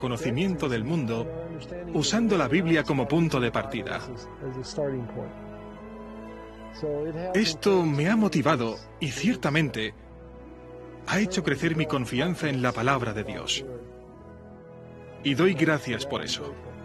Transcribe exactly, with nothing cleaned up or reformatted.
conocimiento del mundo usando la Biblia como punto de partida. Esto me ha motivado y ciertamente ha hecho crecer mi confianza en la palabra de Dios. Y doy gracias por eso.